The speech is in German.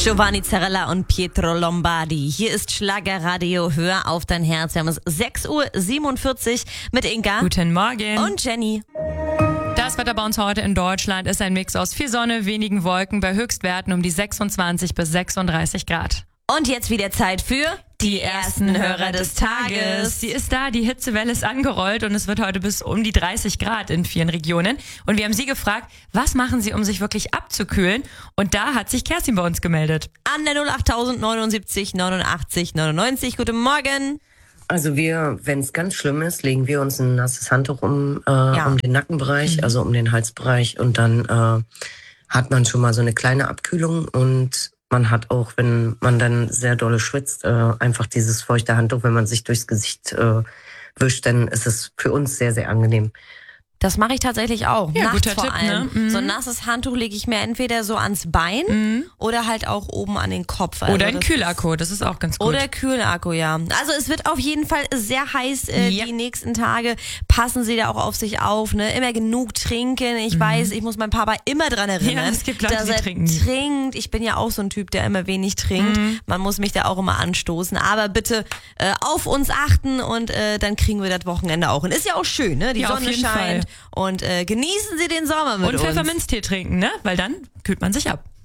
Giovanni Zarella und Pietro Lombardi. Hier ist Schlagerradio, hör auf dein Herz. Wir haben es 6:47 Uhr mit Inka. Guten Morgen. Und Jenny. Das Wetter bei uns heute in Deutschland ist ein Mix aus viel Sonne, wenigen Wolken bei Höchstwerten um die 26 bis 36 Grad. Und jetzt wieder Zeit für die ersten Hörer des Tages. Sie ist da, die Hitzewelle ist angerollt und es wird heute bis um die 30 Grad in vielen Regionen. Und wir haben Sie gefragt, was machen Sie, um sich wirklich abzukühlen? Und da hat sich Kerstin bei uns gemeldet. An der 08000 79 89 99. Guten Morgen. Also wenn es ganz schlimm ist, legen wir uns ein nasses Handtuch um den Nackenbereich, also um den Halsbereich, und dann hat man schon mal so eine kleine Abkühlung, und man hat auch, wenn man dann sehr dolle schwitzt, einfach dieses feuchte Handtuch, wenn man sich durchs Gesicht wischt, dann ist es für uns sehr, sehr angenehm. Das mache ich tatsächlich auch. Ja, Nachts guter vor Tipp, allem. ne? So ein nasses Handtuch lege ich mir entweder so ans Bein oder halt auch oben an den Kopf. Also Oder ein Kühlakku, das ist auch ganz gut. Oder Kühlakku, ja. Also es wird auf jeden Fall sehr heiß die nächsten Tage. Passen Sie da auch auf sich auf, ne? Immer genug trinken. Ich weiß, ich muss meinen Papa immer dran erinnern, Ja, es gibt Leute, dass die er trinken. Ich bin ja auch so ein Typ, der immer wenig trinkt. Man muss mich da auch immer anstoßen. Aber bitte auf uns achten, und dann kriegen wir das Wochenende auch hin. Ist ja auch schön, ne? Die Ja, auf Sonne jeden scheint. Fall. Und genießen Sie den Sommer mit Und uns. Pfefferminztee trinken, ne? Weil dann kühlt man sich ab.